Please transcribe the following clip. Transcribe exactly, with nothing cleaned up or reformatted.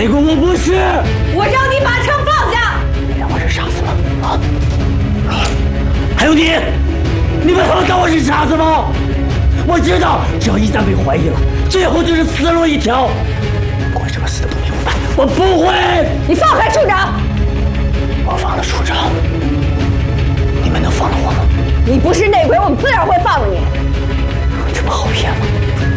美国，我不是。 我让你把枪放下。 你让我是傻子吗？啊！还有你，你们他妈当我是傻子吗？我知道，只要一旦被怀疑了，最后就是死路一条。我为什么死的不明不白？我不会。 你放开处长！